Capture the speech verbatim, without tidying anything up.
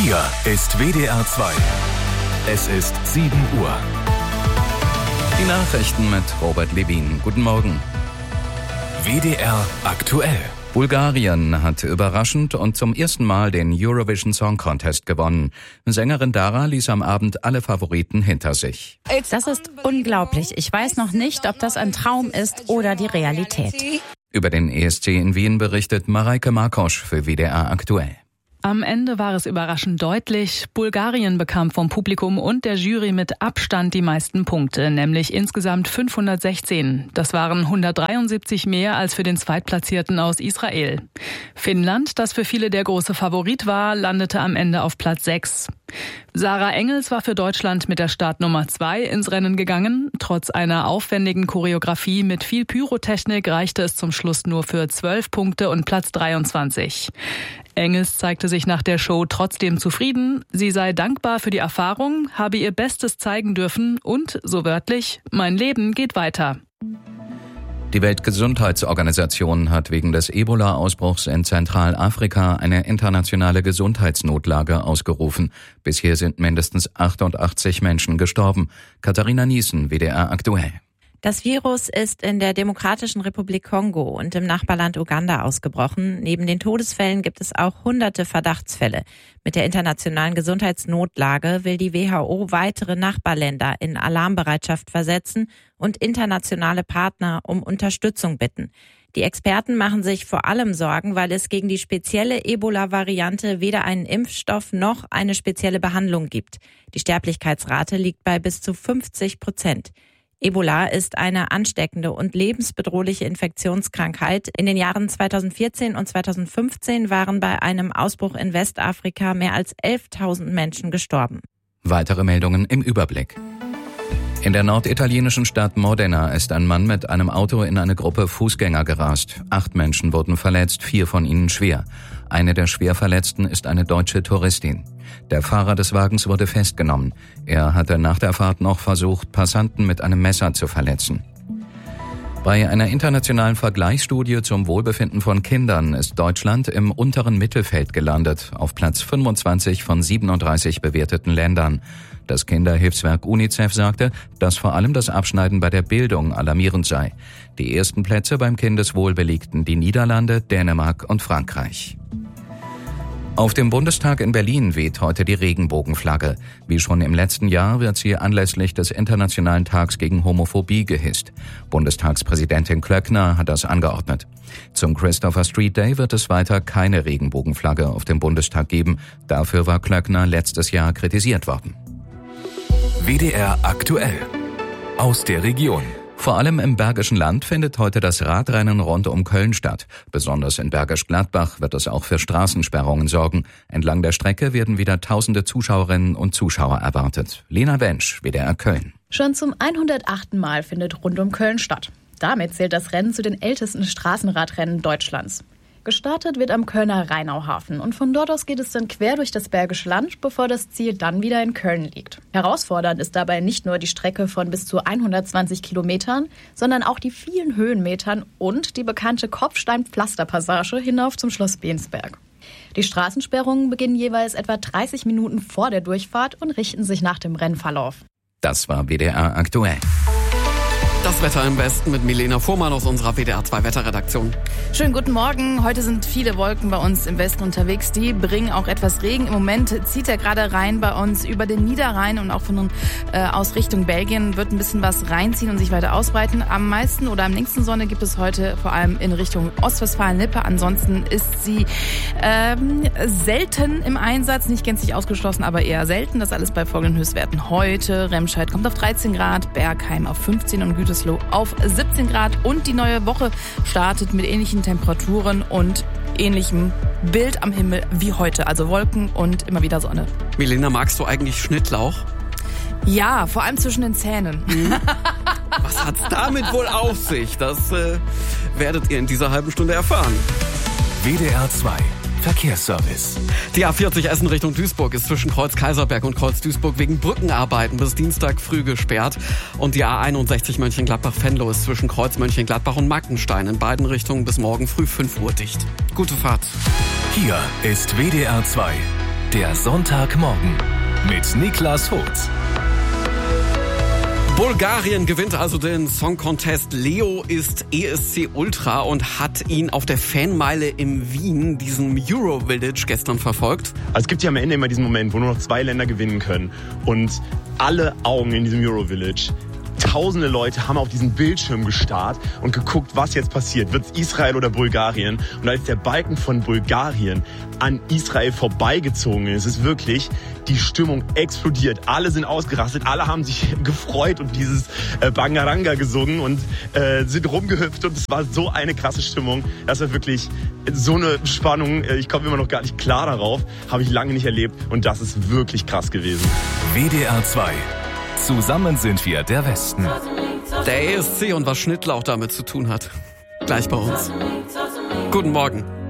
Hier ist W D R zwei. Es ist sieben Uhr. Die Nachrichten mit Robert Levin. Guten Morgen. W D R aktuell. Bulgarien hat überraschend und zum ersten Mal den Eurovision Song Contest gewonnen. Sängerin Dara ließ am Abend alle Favoriten hinter sich. Das ist unglaublich. Ich weiß noch nicht, ob das ein Traum ist oder die Realität. Über den E S C in Wien berichtet Mareike Markosch für W D R aktuell. Am Ende war es überraschend deutlich. Bulgarien bekam vom Publikum und der Jury mit Abstand die meisten Punkte, nämlich insgesamt fünfhundertsechzehn. Das waren hundertdreiundsiebzig mehr als für den Zweitplatzierten aus Israel. Finnland, das für viele der große Favorit war, landete am Ende auf Platz sechs. Sarah Engels war für Deutschland mit der Startnummer zwei ins Rennen gegangen. Trotz einer aufwendigen Choreografie mit viel Pyrotechnik reichte es zum Schluss nur für zwölf Punkte und Platz dreiundzwanzig. Engels zeigte sich nach der Show trotzdem zufrieden. Sie sei dankbar für die Erfahrung, habe ihr Bestes zeigen dürfen und, so wörtlich, mein Leben geht weiter. Die Weltgesundheitsorganisation hat wegen des Ebola-Ausbruchs in Zentralafrika eine internationale Gesundheitsnotlage ausgerufen. Bisher sind mindestens achtundachtzig Menschen gestorben. Katharina Niesen, W D R aktuell. Das Virus ist in der Demokratischen Republik Kongo und im Nachbarland Uganda ausgebrochen. Neben den Todesfällen gibt es auch hunderte Verdachtsfälle. Mit der internationalen Gesundheitsnotlage will die W H O weitere Nachbarländer in Alarmbereitschaft versetzen und internationale Partner um Unterstützung bitten. Die Experten machen sich vor allem Sorgen, weil es gegen die spezielle Ebola-Variante weder einen Impfstoff noch eine spezielle Behandlung gibt. Die Sterblichkeitsrate liegt bei bis zu fünfzig Prozent. Ebola ist eine ansteckende und lebensbedrohliche Infektionskrankheit. In den Jahren zweitausendvierzehn und zweitausendfünfzehn waren bei einem Ausbruch in Westafrika mehr als elftausend Menschen gestorben. Weitere Meldungen im Überblick. In der norditalienischen Stadt Modena ist ein Mann mit einem Auto in eine Gruppe Fußgänger gerast. Acht Menschen wurden verletzt, vier von ihnen schwer. Eine der Schwerverletzten ist eine deutsche Touristin. Der Fahrer des Wagens wurde festgenommen. Er hatte nach der Fahrt noch versucht, Passanten mit einem Messer zu verletzen. Bei einer internationalen Vergleichsstudie zum Wohlbefinden von Kindern ist Deutschland im unteren Mittelfeld gelandet, auf Platz fünfundzwanzig von siebenunddreißig bewerteten Ländern. Das Kinderhilfswerk UNICEF sagte, dass vor allem das Abschneiden bei der Bildung alarmierend sei. Die ersten Plätze beim Kindeswohl belegten die Niederlande, Dänemark und Frankreich. Auf dem Bundestag in Berlin weht heute die Regenbogenflagge. Wie schon im letzten Jahr wird sie anlässlich des Internationalen Tags gegen Homophobie gehisst. Bundestagspräsidentin Klöckner hat das angeordnet. Zum Christopher Street Day wird es weiter keine Regenbogenflagge auf dem Bundestag geben. Dafür war Klöckner letztes Jahr kritisiert worden. W D R aktuell. Aus der Region. Vor allem im Bergischen Land findet heute das Radrennen rund um Köln statt. Besonders in Bergisch Gladbach wird es auch für Straßensperrungen sorgen. Entlang der Strecke werden wieder tausende Zuschauerinnen und Zuschauer erwartet. Lena Wensch, W D R Köln. Schon zum hundertachten Mal findet rund um Köln statt. Damit zählt das Rennen zu den ältesten Straßenradrennen Deutschlands. Gestartet wird am Kölner Rheinauhafen und von dort aus geht es dann quer durch das Bergische Land, bevor das Ziel dann wieder in Köln liegt. Herausfordernd ist dabei nicht nur die Strecke von bis zu hundertzwanzig Kilometern, sondern auch die vielen Höhenmetern und die bekannte Kopfstein-Pflasterpassage hinauf zum Schloss Bensberg. Die Straßensperrungen beginnen jeweils etwa dreißig Minuten vor der Durchfahrt und richten sich nach dem Rennverlauf. Das war W D R aktuell. Das Wetter im Westen mit Milena Fuhrmann aus unserer W D R zwei Wetterredaktion. Schönen guten Morgen. Heute sind viele Wolken bei uns im Westen unterwegs. Die bringen auch etwas Regen. Im Moment zieht er gerade rein bei uns über den Niederrhein und auch von äh, aus Richtung Belgien wird ein bisschen was reinziehen und sich weiter ausbreiten. Am meisten oder am längsten Sonne gibt es heute vor allem in Richtung Ostwestfalen-Lippe. Ansonsten ist sie ähm, selten im Einsatz, nicht gänzlich ausgeschlossen, aber eher selten. Das alles bei folgenden Höchstwerten heute. Remscheid kommt auf dreizehn Grad, Bergheim auf fünfzehn und Gütersloh auf siebzehn Grad und die neue Woche startet mit ähnlichen Temperaturen und ähnlichem Bild am Himmel wie heute, also Wolken und immer wieder Sonne. Milena, magst du eigentlich Schnittlauch? Ja, vor allem zwischen den Zähnen. Mhm. Was hat's damit wohl auf sich? Das äh, werdet ihr in dieser halben Stunde erfahren. W D R zwei. Verkehrsservice. Die A vierzig Essen Richtung Duisburg ist zwischen Kreuz Kaiserberg und Kreuz Duisburg wegen Brückenarbeiten bis Dienstag früh gesperrt. Und die A einundsechzig Mönchengladbach-Venlo ist zwischen Kreuz Mönchengladbach und Mackenstein in beiden Richtungen bis morgen früh fünf Uhr dicht. Gute Fahrt. Hier ist W D R zwei. Der Sonntagmorgen mit Niklas Voth. Bulgarien gewinnt also den Song Contest. Leo ist E S C Ultra und hat ihn auf der Fanmeile in Wien, diesem Euro Village, gestern verfolgt. Also es gibt ja am Ende immer diesen Moment, wo nur noch zwei Länder gewinnen können und alle Augen in diesem Euro Village. Tausende Leute haben auf diesen Bildschirm gestarrt und geguckt, was jetzt passiert. Wird es Israel oder Bulgarien? Und als der Balken von Bulgarien an Israel vorbeigezogen ist, ist wirklich die Stimmung explodiert. Alle sind ausgerastet, alle haben sich gefreut und dieses äh, Bangaranga gesungen und äh, sind rumgehüpft. Und es war so eine krasse Stimmung. Das war wirklich so eine Spannung. Ich komme immer noch gar nicht klar darauf. Habe ich lange nicht erlebt. Und das ist wirklich krass gewesen. W D R zwei. Zusammen sind wir der Westen. Der E S C und was Schnittlauch damit zu tun hat. Gleich bei uns. Guten Morgen.